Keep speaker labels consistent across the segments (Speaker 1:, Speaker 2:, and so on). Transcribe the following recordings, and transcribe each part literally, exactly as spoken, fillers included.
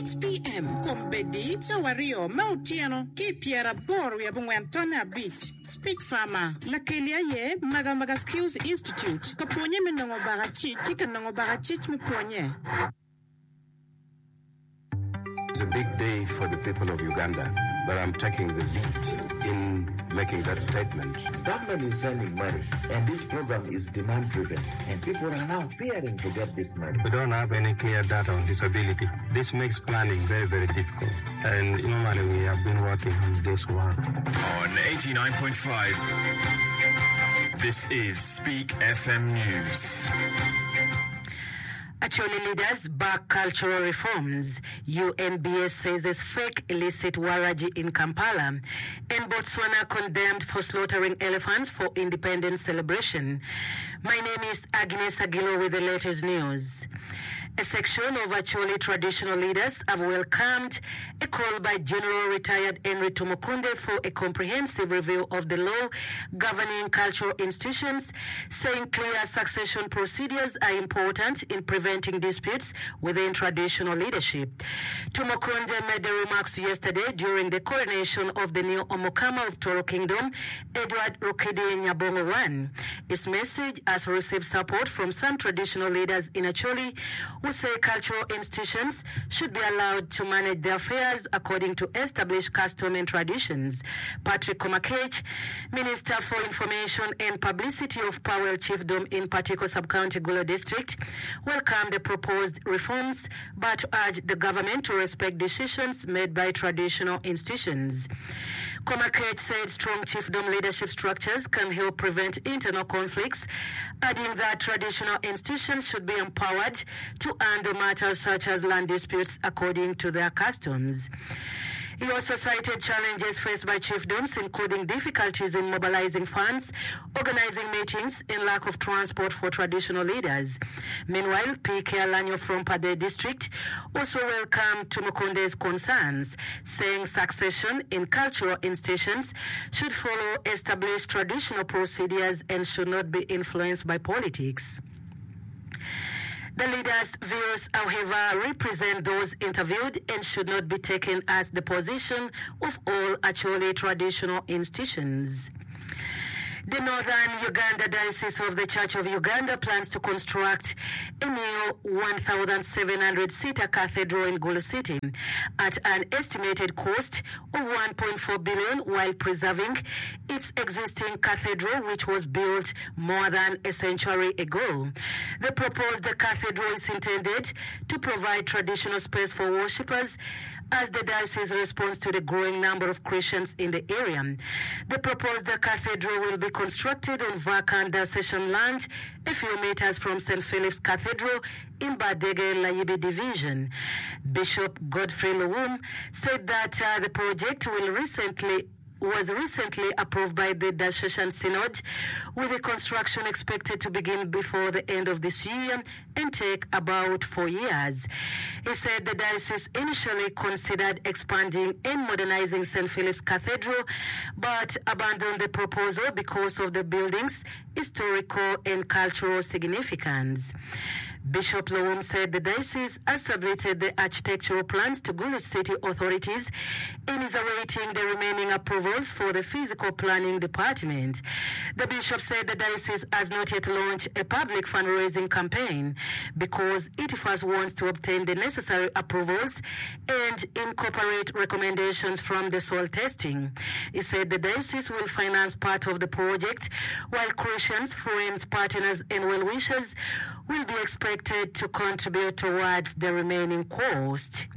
Speaker 1: eight p.m. Kombedi Tawario Mautiano Ki Piera Boru ya Bungwantona Beach Speak Farmer Lakelia ye Maga Maga Skills Institute Kaponye Menongo Barachi Tika Nongo Barachi Miponye.
Speaker 2: It's a big day for the people of Uganda, but I'm taking the lead in making that statement.
Speaker 3: Government is sending money, and this program is demand-driven, and people are now fearing to get this money.
Speaker 2: We don't have any clear data on disability. This makes planning very, very difficult. And normally we have been working on this one.
Speaker 4: On eighty-nine point five, this is Speak F M News.
Speaker 5: Actually, leaders back cultural reforms. U N B S says there's fake illicit waraji in Kampala, and Botswana condemned for slaughtering elephants for independence celebration. My name is Agnes Aguilo with the latest news. A section of Acholi traditional leaders have welcomed a call by General Retired Henry Tumukunde for a comprehensive review of the law governing cultural institutions, saying clear succession procedures are important in preventing disputes within traditional leadership. Tumukunde made the remarks yesterday during the coronation of the new Omukama of Toro Kingdom, Edward Rukidi Nyabongo I. His message has received support from some traditional leaders in Acholi who say cultural institutions should be allowed to manage their affairs according to established custom and traditions. Patrick Komakech, Minister for Information and Publicity of Powell Chiefdom in Patiko Sub-County Gulu District, welcomed the proposed reforms but urged the government to respect decisions made by traditional institutions. Komakech said strong chiefdom leadership structures can help prevent internal conflicts, adding that traditional institutions should be empowered to handle matters such as land disputes according to their customs. He also cited challenges faced by chiefdoms, including difficulties in mobilizing funds, organizing meetings, and lack of transport for traditional leaders. Meanwhile, P K Alanyo from Pade District also welcomed Tumukunde's concerns, saying succession in cultural institutions should follow established traditional procedures and should not be influenced by politics. The leaders' views, however, represent those interviewed and should not be taken as the position of all actually traditional institutions. The Northern Uganda Diocese of the Church of Uganda plans to construct a new one thousand seven hundred seater cathedral in Gulu City at an estimated cost of one point four billion dollars while preserving its existing cathedral, which was built more than a century ago. The proposed cathedral is intended to provide traditional space for worshippers as the diocese responds to the growing number of Christians in the area. The proposed cathedral will be constructed on vacant diocesan land a few meters from Saint Philip's Cathedral in Badege Laibe Division. Bishop Godfrey Lowum said that uh, the project will recently was recently approved by the Diocesan Synod, with the construction expected to begin before the end of this year and take about four years. He said the diocese initially considered expanding and modernizing Saint Philip's Cathedral, but abandoned the proposal because of the building's historical and cultural significance. Bishop Lowum said the diocese has submitted the architectural plans to Gulu City authorities and is awaiting the remaining approvals for the physical planning department. The bishop said the diocese has not yet launched a public fundraising campaign because it first wants to obtain the necessary approvals and incorporate recommendations from the soil testing. He said the diocese will finance part of the project, while Christians, friends, partners, and well-wishers will be expected to contribute towards the remaining cost.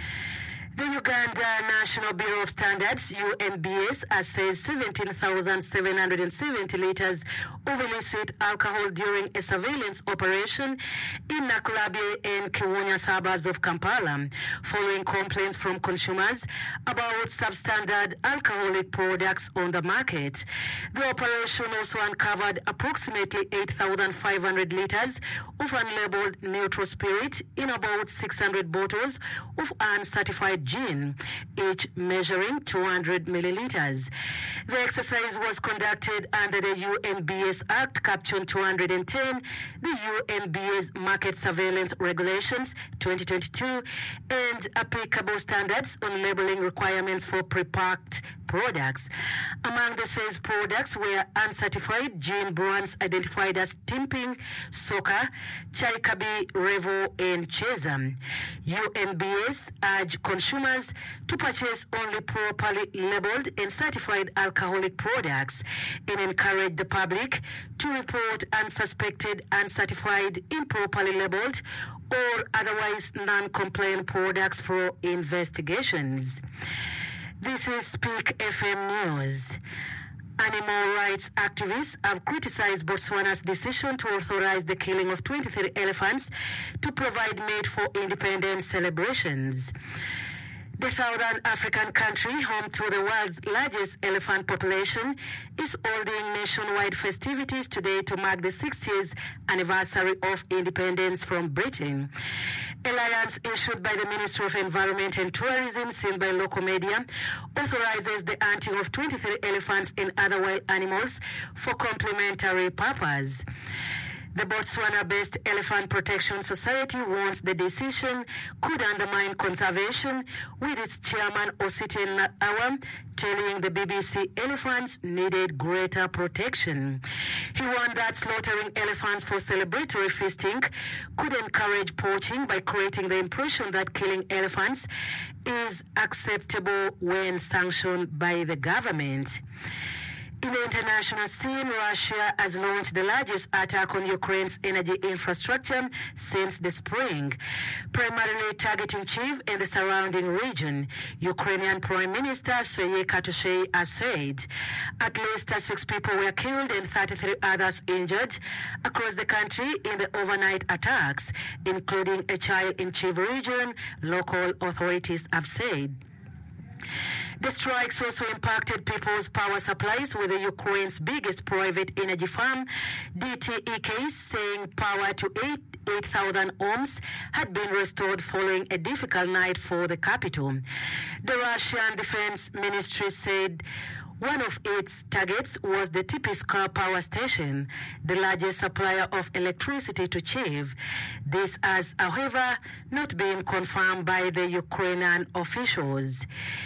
Speaker 5: The Uganda National Bureau of Standards, U N B S, has said seventeen thousand seven hundred seventy litres of illicit alcohol during a surveillance operation in Nakulabi and Kiwunya suburbs of Kampala, following complaints from consumers about substandard alcoholic products on the market. The operation also uncovered approximately eight thousand five hundred litres of unlabeled neutral spirit in about six hundred bottles of uncertified gin, each measuring two hundred milliliters. The exercise was conducted under the U N B S Act, Caption two hundred ten, the U N B S Market Surveillance Regulations twenty twenty-two, and applicable standards on labeling requirements for pre-packed products. Among the sales products were uncertified gin brands identified as Timping, Soka, Chai Kabi, Revo, and Chesam. U N B S urged consumers to purchase only properly labeled and certified alcoholic products and encourage the public to report unsuspected, uncertified, improperly labeled, or otherwise non-compliant products for investigations. This is Speak F M News. Animal rights activists have criticized Botswana's decision to authorize the killing of twenty-three elephants to provide meat for independence celebrations. The Southern African country, home to the world's largest elephant population, is holding nationwide festivities today to mark the sixtieth anniversary of independence from Britain. A license issued by the Ministry of Environment and Tourism, seen by local media, authorizes the hunting of twenty-three elephants and other wild animals for complementary purpose. The Botswana-based Elephant Protection Society warns the decision could undermine conservation, with its chairman Ositen Awam telling the B B C elephants needed greater protection. He warned that slaughtering elephants for celebratory feasting could encourage poaching by creating the impression that killing elephants is acceptable when sanctioned by the government. In the international scene, Russia has launched the largest attack on Ukraine's energy infrastructure since the spring, primarily targeting Kyiv and the surrounding region. Ukrainian Prime Minister Serhiy Kartoushey has said at least six people were killed and thirty-three others injured across the country in the overnight attacks, including a child in Kyiv region, local authorities have said. The strikes also impacted people's power supplies, with the Ukraine's biggest private energy firm, D T E K, saying power to eight thousand homes had been restored following a difficult night for the capital. The Russian Defense Ministry said one of its targets was the Typyska power station, the largest supplier of electricity to Kyiv. This has, however, not been confirmed by the Ukrainian officials.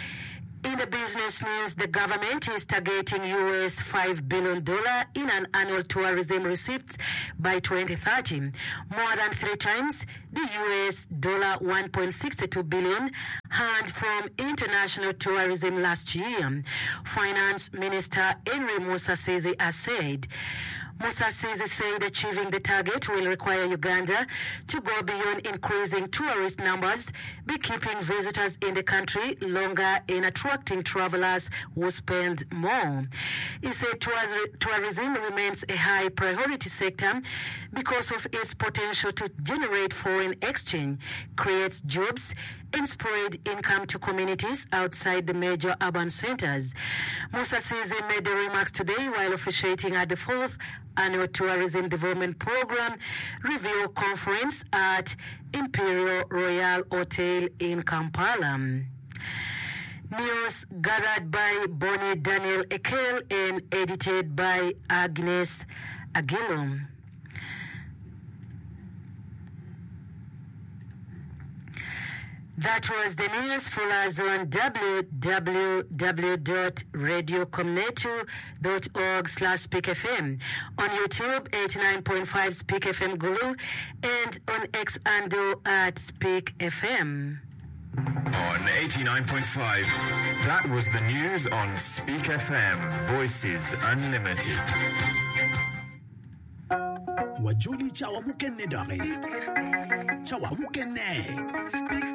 Speaker 5: In the business news, the government is targeting U S five billion dollars in an annual tourism receipt by twenty thirty, more than three times the U S one point six two billion dollars earned from international tourism last year. Finance Minister Henry Musasizi has said. Musasizi said achieving the target will require Uganda to go beyond increasing tourist numbers by keeping visitors in the country longer and attracting travelers who spend more. He said tourism remains a high priority sector because of its potential to generate foreign exchange, create jobs, and spread income to communities outside the major urban centers. Musasizi made the remarks today while officiating at the fourth Annual Tourism Development Program Review Conference at Imperial Royal Hotel in Kampala. News gathered by Bonnie Daniel Ekel and edited by Agnes Aguilom. That was the news. Follow us on w w w dot radio comnetu dot org slash speak f m, on YouTube eighty-nine point five Speak F M Gulu, and on X handle at Speak F M.
Speaker 4: On eighty-nine point five, that was the news on Speak F M, Voices Unlimited.
Speaker 6: Wajuli chawa mukenne dare. Chawa mukenne.